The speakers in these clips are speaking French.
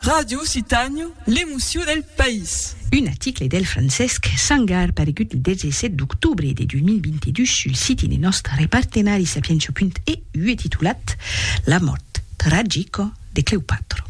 Radio Citagno, l'emozione del paese. Un article del Francesc Sangar paregut il 17 d'octubre de 2022 sul sito dei nostri partenari sapientia.eu e titulat La mort tragico de Cleopatra.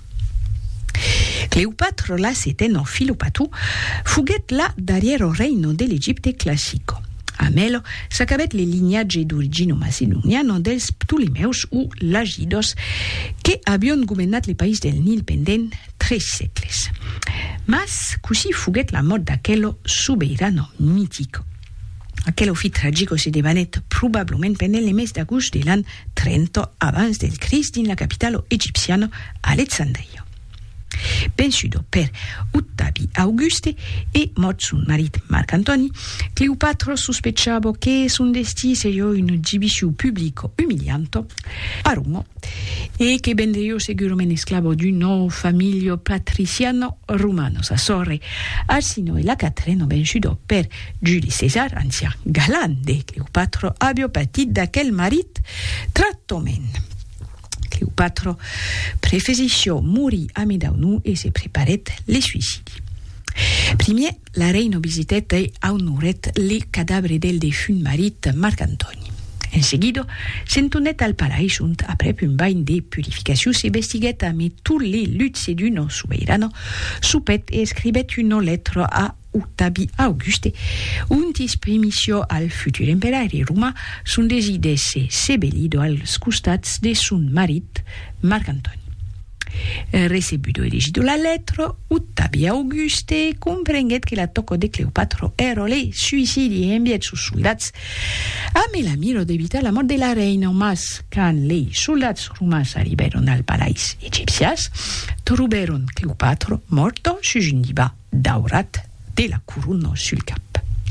Cleopatra, la seteno filopatu, fuguet la dariero reino dell'Egipte classico. A Melo s'acabet le lignaggi d'origine macedoniano dels Ptolemeus o Lagidos che abbion governat le país del Nil pendent 3 secles. Mas così fuguet la mort d'aquello soberano mitico. Aquello fi tragico se devanet probabilmente pendent le mes d'agost de l'an 30 abans del Crist in la capitalo egipciano Alexandria. Pensuto per Ottavi Auguste e mort sun marit Marc Antoni, Cleopatra sospechava che sun desti serio un giudizio pubblico umiliante a Roma e che vendrio sicuramente esclavo di una famiglia patriciano romano. Sa sorre Arsino e la Caterina pensuto per Giulio Cesar, anzian galan de Cleopatra, abbia patit d'aquel marit trattamento. Cleopatra preferició morir a Medaunou e se preparet les suicidi. Primer, la reina visitet e honoret le cadavre del defunt marit Marc Antoni. En seguida, s'entonet al palais und, après un bain de purificació, se vestiguet amb tous les luttes d'un soberano, soupet e escribet una letra a Ottavi Auguste, und esprimissió al futur emperare romà son desig de ser sebellido als costats de son marit Marc Antoni. Recebudo e legido la letra, Ottavi Auguste comprenguet que la toco de Cleopatra era le suicidi enviat sus soldats amb la miro d'evitar la mort de la reina, mas quand les soldats romans arribaron al palais egipcias, trobaron Cleopatra morta sus un divan daurat de la corona sul cap.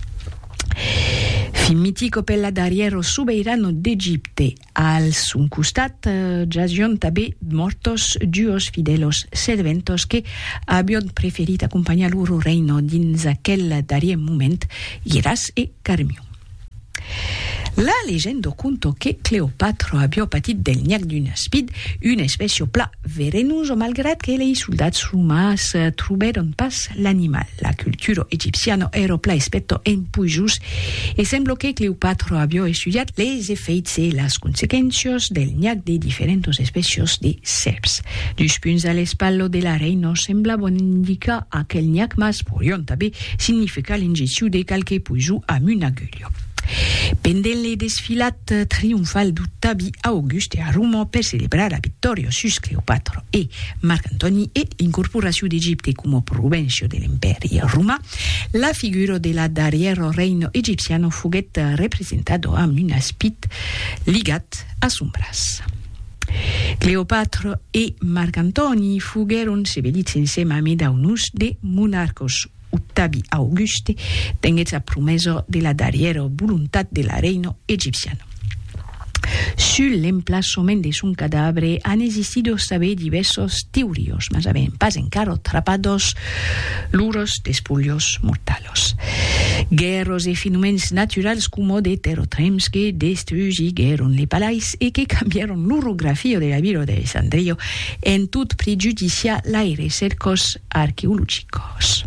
Fin mitico per la dariero soberano d'Egipte. Al sun costat jazion també mortos duos fidelos serventos que avion preferit acompanyar loro reino dins aquel darier moment, Hieras e Carmion. La legenda conta che Cleopatra abbia patit del gnac d'un aspid, una specie pla venenuso, malgrat que les soldats romans trobaron pas l'animal. La cultura egipciana era pla aspetto empujus e sembla que Cleopatra abbia estudiat les efeits e las consequències del gnac de diferentes espècies de serps. Dus punts a l'espallo de la reina semblaven indicar aquel gnac, mas podien també significar l'injecció de qualque puju amb una agulla. Pendent le desfilat triomfal d'Ottavi Auguste a Roma per celebrar la vittoria sus Cleopatra e Marc Antoni e l'incorporazione d'Egipte come provincia dell'imperio romano, la figura della dariero reino egipziano fuguet representato amb un aspit ligat a son braç. Cleopatra e Marc Antoni fugueron sebellits insieme a Medaunus de monarcos. Ottavi Auguste tenguet sa promesa de la dariera voluntat de la reina egipciana. Sur l'emplaçament de son cadavre han existido saber diversos teories, mas havent pas encara atrapados luros despullos mortalos. Guerros e fenomens naturals como de terratrems que destruigueron le palais e que cambiaron l'orografia de la vila de Alexandria en tot prejudiciar les recercos arqueológicos.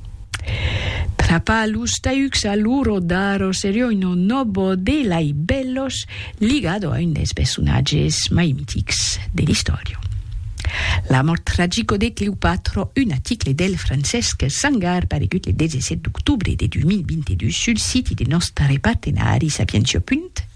Trapalus taiux a loro daro serioino nobo de lai bellos ligado a un des personajes mai mitics de l'historia. La mort tragico de Cleopatra, un article del Francesc Sangar paregut le 17 d'octubre de 2022 sul sito de nostre partenari sapientia.eu.